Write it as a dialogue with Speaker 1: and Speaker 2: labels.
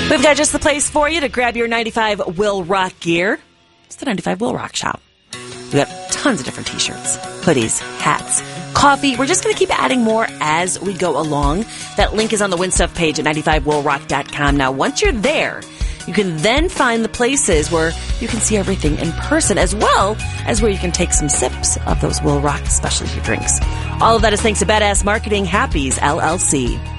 Speaker 1: We've got just the place for you to grab your 95 Will Rock gear. It's the 95 Will Rock shop. We've got tons of different t-shirts, hoodies, hats, coffee. We're just going to keep adding more as we go along. That link is on the Win Stuff page at 95willrock.com. Now, once you're there, you can then find the places where you can see everything in person, as well as where you can take some sips of those Will Rock specialty drinks. All of that is thanks to Badass Marketing, Happy's LLC.